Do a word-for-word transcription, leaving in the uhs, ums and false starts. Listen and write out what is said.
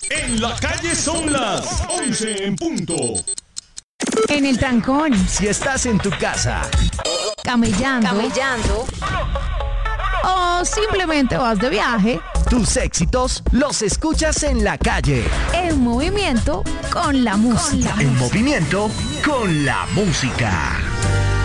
En la calle son las once en punto. En el trancón. Si estás en tu casa. Camellando. Camellando. O simplemente vas de viaje. Tus éxitos los escuchas en la calle. En movimiento con la música. En movimiento con la música.